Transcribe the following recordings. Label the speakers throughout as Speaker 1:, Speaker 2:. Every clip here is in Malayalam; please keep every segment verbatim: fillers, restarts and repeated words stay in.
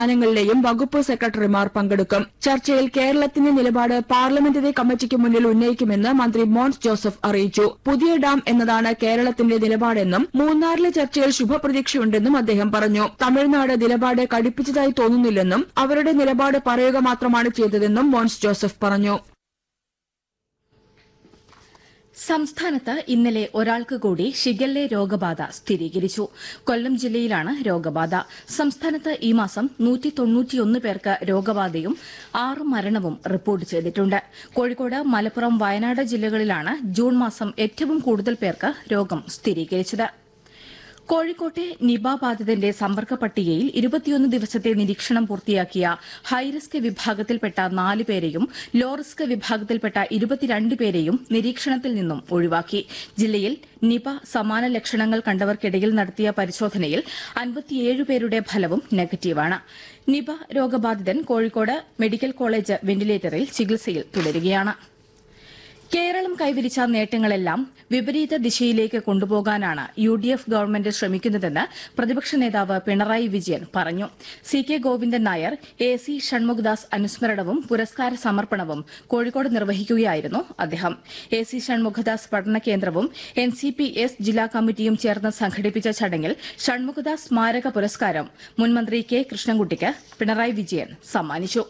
Speaker 1: സ്ഥാനങ്ങളിലെയും വകുപ്പ് സെക്രട്ടറിമാർ പങ്കെടുക്കും. ചർച്ചയിൽ കേരളത്തിന്റെ നിലപാട് പാർലമെന്ററി കമ്മിറ്റിക്ക് മുന്നിൽ ഉന്നയിക്കുമെന്ന് മന്ത്രി മോൻസ് ജോസഫ് അറിയിച്ചു. പുതിയ ഡാം എന്നതാണ് കേരളത്തിന്റെ നിലപാടെന്നും മൂന്നാറിലെ ചർച്ചയിൽ ശുഭപ്രതീക്ഷയുണ്ടെന്നും അദ്ദേഹം പറഞ്ഞു. തമിഴ്നാട് നിലപാട് കടുപ്പിച്ചതായി തോന്നുന്നില്ലെന്നും അവരുടെ നിലപാട് പറയുക മാത്രമാണ് ചെയ്തതെന്നും മോൻസ് ജോസഫ് പറഞ്ഞു.
Speaker 2: സംസ്ഥാനത്ത് ഇന്നലെ ഒരാൾക്ക് കൂടി ഷിഗെല്ല രോഗബാധ സ്ഥിരീകരിച്ചു. കൊല്ലം ജില്ലയിലാണ് രോഗബാധ. സംസ്ഥാനത്ത് ഈ മാസം നൂറ്റി തൊണ്ണൂറ്റിയൊന്ന് പേർക്ക് രോഗബാധയും ആറ് മരണവും റിപ്പോർട്ട് ചെയ്തിട്ടുണ്ട്. കോഴിക്കോട്, മലപ്പുറം, വയനാട് ജില്ലകളിലാണ് ജൂൺ മാസം ഏറ്റവും കൂടുതൽ പേർക്ക് രോഗം സ്ഥിരീകരിച്ചത്. കോഴിക്കോട്ടെ നിപ ബാധിതന്റെ സമ്പർക്ക പട്ടികയിൽ ഇരുപത്തിയൊന്ന് ദിവസത്തെ നിരീക്ഷണം പൂർത്തിയാക്കിയ ഹൈറിസ്ക് വിഭാഗത്തിൽപ്പെട്ട നാല് പേരെയും ലോ റിസ്ക് വിഭാഗത്തിൽപ്പെട്ട ഇരുപത്തിരണ്ട് പേരെയും നിരീക്ഷണത്തിൽ നിന്നും ഒഴിവാക്കി. ജില്ലയിൽ നിപ സമാന ലക്ഷണങ്ങൾ കണ്ടവർക്കിടയിൽ നടത്തിയ പരിശോധനയിൽ അൻപത്തിയേഴ് പേരുടെ ഫലവും നെഗറ്റീവാണ്. നിപ രോഗബാധിതൻ കോഴിക്കോട് മെഡിക്കൽ കോളേജ് വെന്റിലേറ്ററിൽ ചികിത്സയിൽ തുടരുകയാണ്. കേരളം കൈവരിച്ച നേട്ടങ്ങളെല്ലാം വിപരീത ദിശയിലേക്ക് കൊണ്ടുപോകാനാണ് യു ഡി എഫ് ഗവൺമെന്റ് ശ്രമിക്കുന്നതെന്ന് പ്രതിപക്ഷ നേതാവ് പിണറായി വിജയൻ പറഞ്ഞു. C K Govindan Nair, A C Shanmughadas അനുസ്മരണവും പുരസ്കാര സമർപ്പണവും കോഴിക്കോട് നിർവഹിക്കുകയായിരുന്നു അദ്ദേഹം. എ സി ഷൺമുഖദാസ് പഠന കേന്ദ്രവും എൻ സി പി എസ് ജില്ലാ കമ്മിറ്റിയും ചേർന്ന് സംഘടിപ്പിച്ച ചടങ്ങിൽ ഷൺമുഖദാസ് സ്മാരക പുരസ്കാരം മുൻമന്ത്രി കെ കൃഷ്ണൻകുട്ടിക്ക് പിണറായി വിജയൻ സമ്മാനിച്ചു.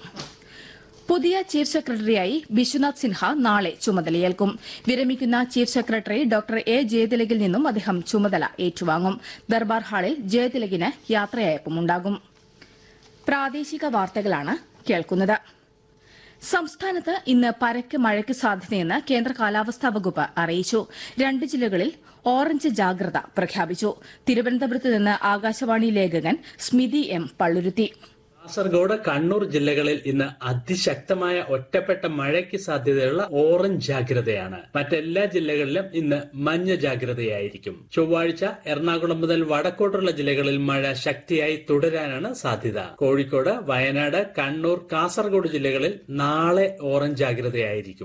Speaker 2: പുതിയ ചീഫ് സെക്രട്ടറിയായി ബിശ്വനാഥ് സിൻഹ നാളെ ചുമതലയേൽക്കും. വിരമിക്കുന്ന ചീഫ് സെക്രട്ടറി ഡോക്ടർ എ ജയതിലകിൽ നിന്നും അദ്ദേഹം ചുമതല ഏറ്റുവാങ്ങും. ദർബാർ ഹാളിൽ ജയതിലകിന് യാത്രയയപ്പുമുണ്ടാകും. പ്രാദേശിക വാർത്തകളാണ് കേൾക്കുന്നത്. സംസ്ഥാനത്ത് ഇന്ന് പരക്കെ മഴയ്ക്ക് സാധ്യതയെന്ന് കേന്ദ്ര കാലാവസ്ഥാ വകുപ്പ് അറിയിച്ചു. രണ്ട് ജില്ലകളിൽ ഓറഞ്ച് ജാഗ്രത പ്രഖ്യാപിച്ചു. തിരുവനന്തപുരത്ത് നിന്ന് ആകാശവാണി ലേഖകൻ സ്മിതി എം പള്ളുരുത്തി.
Speaker 3: കാസർഗോഡ്, കണ്ണൂർ ജില്ലകളിൽ ഇന്ന് അതിശക്തമായ ഒറ്റപ്പെട്ട മഴയ്ക്ക് സാധ്യതയുള്ള ഓറഞ്ച് ജാഗ്രതയാണ്. മറ്റെല്ലാ ജില്ലകളിലും ഇന്ന് മഞ്ഞ ജാഗ്രതയായിരിക്കും. ചൊവ്വാഴ്ച എറണാകുളം മുതൽ വടക്കോട്ടുള്ള ജില്ലകളിൽ മഴ ശക്തിയായി തുടരാനാണ് സാധ്യത. കോഴിക്കോട്, വയനാട്, കണ്ണൂർ, കാസർഗോഡ് ജില്ലകളിൽ നാളെ ഓറഞ്ച് ജാഗ്രതയായിരിക്കും.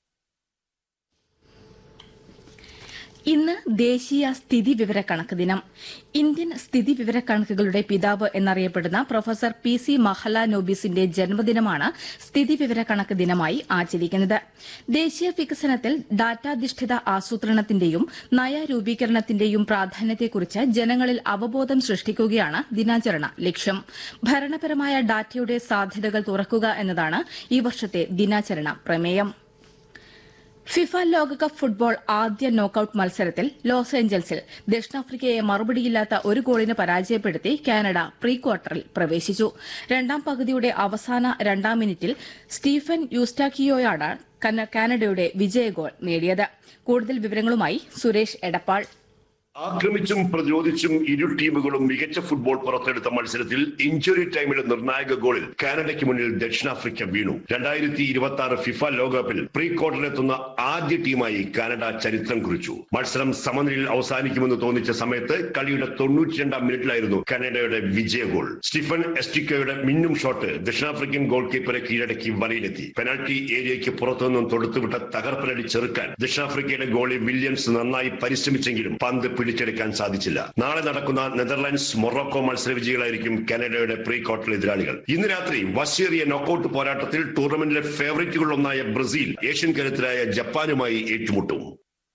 Speaker 2: ഇന്ന് ദേശീയ സ്ഥിതി വിവരക്കണക്ക് ദിനം. ഇന്ത്യൻ സ്ഥിതി വിവരക്കണക്കുകളുടെ പിതാവ് എന്നറിയപ്പെടുന്ന പ്രൊഫസർ പി സി മഹലാനോബിസിന്റെ ജന്മദിനമാണ് സ്ഥിതി വിവരക്കണക്ക് ദിനമായി ആചരിക്കുന്നത്. ദേശീയ വികസനത്തിൽ ഡാറ്റാധിഷ്ഠിത ആസൂത്രണത്തിന്റെയും നയരൂപീകരണത്തിന്റെയും പ്രാധാന്യത്തെക്കുറിച്ച് ജനങ്ങളിൽ അവബോധം സൃഷ്ടിക്കുകയാണ് ദിനാചരണ ലക്ഷ്യം. ഭരണപരമായ ഡാറ്റയുടെ സാധ്യതകൾ തുറക്കുക എന്നതാണ് ഈ വർഷത്തെ ദിനാചരണ പ്രമേയം. ഫിഫ ലോകകപ്പ് ഫുട്ബോൾ ആദ്യ നോക്കൌട്ട് മത്സരത്തിൽ ലോസ് ഏഞ്ചൽസിൽ ദക്ഷിണാഫ്രിക്കയെ മറുപടിയില്ലാത്ത ഒരു ഗോളിന് പരാജയപ്പെടുത്തി കാനഡ പ്രീ ക്വാർട്ടറിൽ പ്രവേശിച്ചു. രണ്ടാം പകുതിയുടെ അവസാന രണ്ടാം മിനിറ്റിൽ സ്റ്റീഫൻ യൂസ്റ്റാക്കിയോയാണ് കാനഡയുടെ വിജയ ഗോൾ നേടിയത്. കൂടുതൽ വിവരങ്ങളുമായി സുരേഷ് എടപ്പാൾ.
Speaker 4: ആക്രമിച്ചും പ്രതിരോധിച്ചും ഇരു ടീമുകളും മികച്ച ഫുട്ബോൾ പുറത്തെടുത്ത മത്സരത്തിൽ ഇഞ്ചുറി ടൈമിലെ നിർണായക ഗോളിൽ കാനഡയ്ക്ക് മുന്നിൽ ദക്ഷിണാഫ്രിക്ക വീണു. രണ്ടായിരത്തി ഇരുപത്തി ആറ് ഫിഫ ലോകകപ്പിൽ പ്രീ ക്വാർട്ടറിലെത്തുന്ന ആദ്യ ടീമായി കാനഡ ചരിത്രം കുറിച്ചു. മത്സരം സമനിലയിൽ അവസാനിക്കുമെന്ന് തോന്നിച്ച സമയത്ത് കളിയുടെ തൊണ്ണൂറ്റിരണ്ടാം മിനിറ്റിലായിരുന്നു കാനഡയുടെ വിജയ ഗോൾ. സ്റ്റീഫൻ എസ്റ്റിക്കോയുടെ മിന്നും ഷോട്ട് ദക്ഷിണാഫ്രിക്കൻ ഗോൾ കീപ്പറെ കീഴടക്കി വലയിലെത്തി. പെനാൽറ്റി ഏരിയയ്ക്ക് പുറത്തുനിന്നും തൊടുത്തുവിട്ട തകർപ്പനടി ചെറുക്കാൻ ദക്ഷിണാഫ്രിക്കയുടെ ഗോളി വില്യംസ് നന്നായി പരിശ്രമിച്ചെങ്കിലും പന്ത് പിടിച്ചെടുക്കാൻ സാധിച്ചില്ല. നാളെ നടക്കുന്ന നെതർലാൻഡ്സ് മൊറോക്കോ മത്സര വിജയികളായിരിക്കും കാനഡയുടെ പ്രീ ക്വാർട്ടർ എതിരാളികൾ. ഇന്ന് രാത്രി വശീറിയ നോക്കൌട്ട് പോരാട്ടത്തിൽ ടൂർണമെന്റിലെ ഫേവറേറ്റുകളിലൊന്നായ ബ്രസീൽ ഏഷ്യൻ കരുത്തരായ ജപ്പാനുമായി ഏറ്റുമുട്ടും.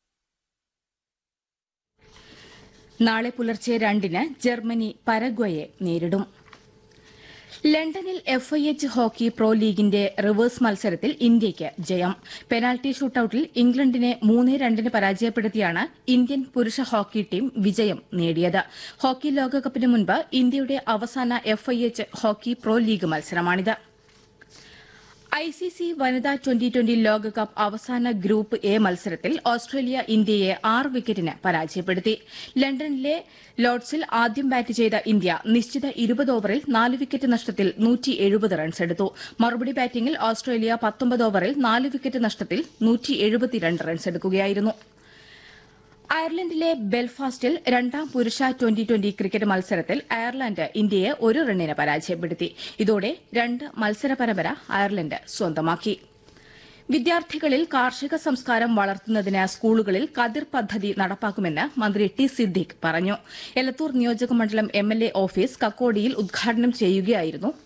Speaker 2: നാളെ പുലർച്ചെ രണ്ടിന് ജർമ്മനി പരഗ്വയെ നേരിടും. ലണ്ടനിൽ F I H hockey pro ലീഗിന്റെ റിവേഴ്സ് മത്സരത്തിൽ ഇന്ത്യയ്ക്ക് ജയം. പെനാൽറ്റി ഷൂട്ടൌട്ടിൽ ഇംഗ്ലണ്ടിനെ മൂന്ന് രണ്ടിന് പരാജയപ്പെടുത്തിയാണ് ഇന്ത്യൻ പുരുഷ ഹോക്കി ടീം വിജയം നേടിയത്. ഹോക്കി ലോകകപ്പിന് മുൻപ് ഇന്ത്യയുടെ അവസാന F I H hockey pro league മത്സരമാണിത്. ഐ സി സി വനിതാ ട്വന്റി ട്വന്റി ലോകകപ്പ് അവസാന ഗ്രൂപ്പ് എ മത്സരത്തിൽ ഓസ്ട്രേലിയ ഇന്ത്യയെ ആറ് വിക്കറ്റിന് പരാജയപ്പെടുത്തി. ലണ്ടനിലെ ലോർഡ്സിൽ ആദ്യം ബാറ്റ് ചെയ്ത ഇന്ത്യ നിശ്ചിത ഇരുപത് ഓവറിൽ നാല് വിക്കറ്റ് നഷ്ടത്തിൽ നൂറ്റി എഴുപത് റൺസെടുത്തു. മറുപടി ബാറ്റിംഗിൽ ഓസ്ട്രേലിയ പത്തൊമ്പത് ഓവറിൽ നാല് വിക്കറ്റ് നഷ്ടത്തിൽ നൂറ്റി എഴുപത്തിരണ്ട് റൺസെടുക്കുകയായിരുന്നു. അയർലൻഡിലെ ബെൽഫാസ്റ്റിൽ രണ്ടാം പുരുഷ ട്വന്റി ട്വന്റി ക്രിക്കറ്റ് മത്സരത്തിൽ അയർലൻഡ് ഇന്ത്യയെ ഒരു റണ്ണിന് പരാജയപ്പെടുത്തി. ഇതോടെ രണ്ട് മത്സര പരമ്പര അയർലൻഡ് സ്വന്തമാക്കി. വിദ്യാർത്ഥികളിൽ കാർഷിക സംസ്കാരം വളർത്തുന്നതിന് സ്കൂളുകളിൽ കതിർ പദ്ധതി നടപ്പാക്കുമെന്ന് മന്ത്രി ടി സിദ്ദീഖ് പറഞ്ഞു. എലത്തൂർ നിയോജകമണ്ഡലം എം എൽ എ ഓഫീസ് കക്കോടിയിൽ ഉദ്ഘാടനം ചെയ്യുകയായിരുന്നു